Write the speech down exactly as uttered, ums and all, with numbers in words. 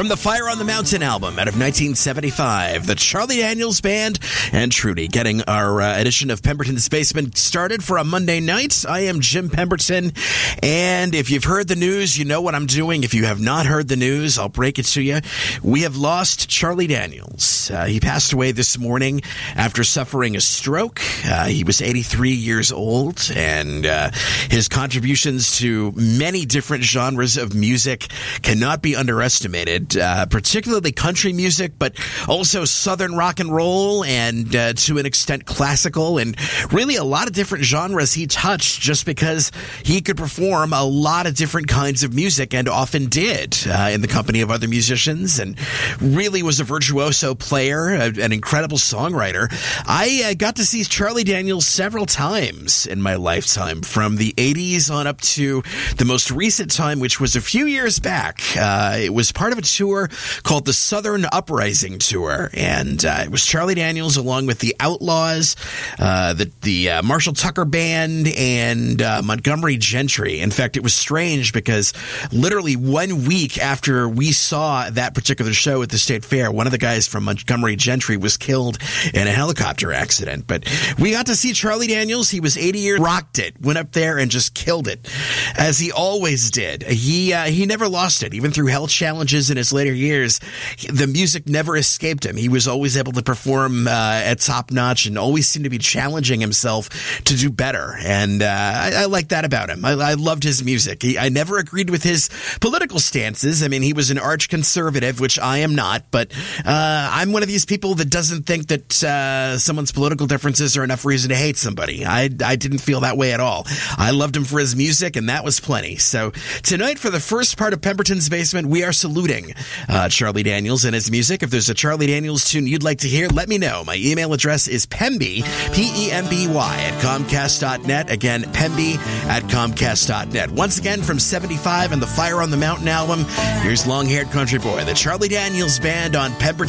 From the Fire on the Mountain album out of nineteen seventy-five, the Charlie Daniels Band and Trudy getting our uh, edition of Pemberton's Basement started for a Monday night. I am Jim Pemberton, and if you've heard the news, you know what I'm doing. If you have not heard the news, I'll break it to you. We have lost Charlie Daniels. Uh, he passed away this morning after suffering a stroke. Uh, he was eighty-three years old, and uh, his contributions to many different genres of music cannot be underestimated. Uh, particularly country music, but also southern rock and roll, and uh, to an extent classical, and really a lot of different genres he touched just because he could perform a lot of different kinds of music, and often did uh, in the company of other musicians, and really was a virtuoso player, a, an incredible songwriter. I uh, got to see Charlie Daniels several times in my lifetime, from the eighties on up to the most recent time, which was a few years back. Uh, it was part of a tour called the Southern Uprising Tour, and uh, it was Charlie Daniels along with the Outlaws, uh, the the uh, Marshall Tucker Band, and uh, Montgomery Gentry. In fact, it was strange because literally one week after we saw that particular show at the State Fair, one of the guys from Montgomery Gentry was killed in a helicopter accident. But we got to see Charlie Daniels. He was eighty years, rocked it, went up there and just killed it, as he always did. He uh, he never lost it, even through health challenges in his later years. The music never escaped him. He was always able to perform uh, at top notch, and always seemed to be challenging himself to do better. And uh, I, I like that about him. I, I loved his music. He, I never agreed with his political stances. I mean, he was an arch conservative, which I am not, but uh, I'm one of these people that doesn't think that uh, someone's political differences are enough reason to hate somebody. I, I didn't feel that way at all. I loved him for his music, and that was plenty. So tonight, for the first part of Pemberton's Basement, we are saluting uh, Charlie Daniels and his music. If there's a Charlie Daniels tune you'd like to hear, let me know. My email address is pemby, P E M B Y, at comcast dot net. Again, pemby at comcast dot net. Once again, from seventy-five and the Fire on the Mountain album, here's long-haired country boy, the Charlie Daniels Band on Pemberton.